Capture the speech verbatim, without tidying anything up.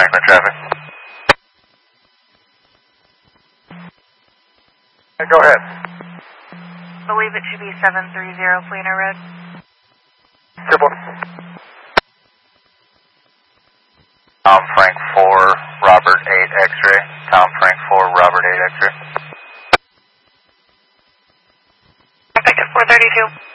Franklin traffic. Go ahead. I believe it should be seven three zero Plano Road. Triple. Tom Frank four, Robert eight X-ray. Tom Frank four, Robert eight X-ray. Victor four thirty-two.